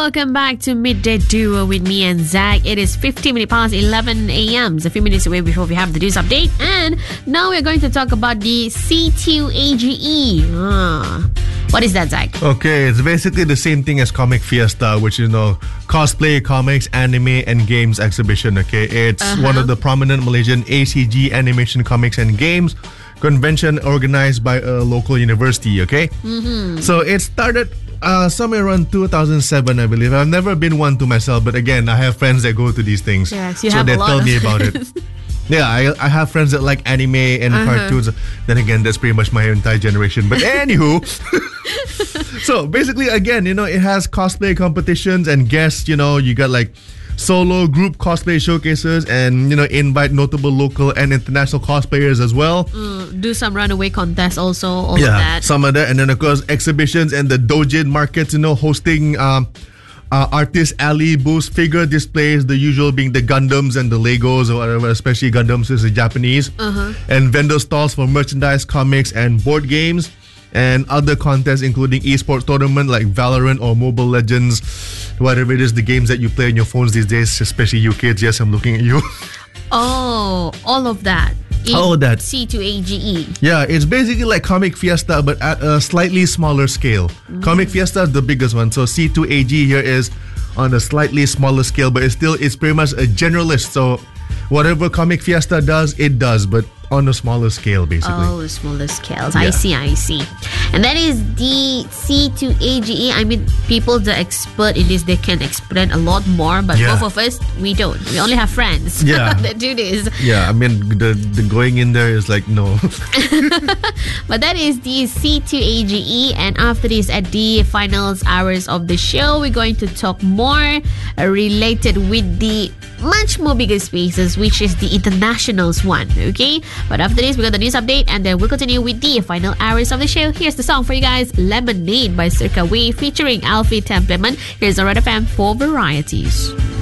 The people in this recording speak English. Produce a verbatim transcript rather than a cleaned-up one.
welcome back to Midday Duo with me and Zach. It is fifteen minutes past eleven a.m. It's a few minutes away before we have the news update. And now we're going to talk about the C two A G E. Ah. What is that, Zach? Okay, it's basically the same thing as Comic Fiesta, which is, you know, cosplay, comics, anime, and games exhibition. Okay, it's uh-huh. one of the prominent Malaysian A C G animation, comics, and games convention organized by a local university. Okay, mm-hmm. so it started uh, somewhere around two thousand seven, I believe. I've never been one to myself, but again, I have friends that go to these things, yes, you so have they a lot tell of me about it. Yeah, I, I have friends that like anime and uh-huh. cartoons. Then again, that's pretty much my entire generation. But anywho, so basically, again, you know, it has cosplay competitions and guests. You know, you got like solo, group cosplay showcases, and you know, invite notable local and international cosplayers as well. Mm, do some runaway contests also. All yeah, of that. some of that, and then of course exhibitions and the doujin markets. You know, hosting. Um, Uh, artist alley booths, figure displays, the usual being the Gundams and the Legos or whatever, especially Gundams is the Japanese, uh-huh. and vendor stalls for merchandise, comics, and board games, and other contests including esports tournament like Valorant or Mobile Legends, whatever it is, the games that you play on your phones these days, especially you kids. Yes, I'm looking at you. Oh, all of that. All of that. C two A G E. Yeah, it's basically like Comic Fiesta, but at a slightly smaller scale. Mm. Comic Fiesta is the biggest one, so C two A G here is on a slightly smaller scale, but it's still it's pretty much a generalist. So whatever Comic Fiesta does, it does, but on a smaller scale, basically. Oh, smaller scales. Yeah. I see, I see. And that is the C two A G E. I mean, people that are expert in this, they can explain a lot more, but Yeah. both of us, we don't. We only have friends Yeah. that do this. Yeah, I mean, the, the going in there is like, no. But that is the C two A G E. And after this, at the finals hours of the show, we're going to talk more uh, related with the much more bigger spaces, which is the internationals one, okay? But after this, we got the news update, and then we'll continue with the final hours of the show. Here's the song for you guys, Lemonade by Circa Way featuring Alfie Templeman. Here's Red F M for varieties.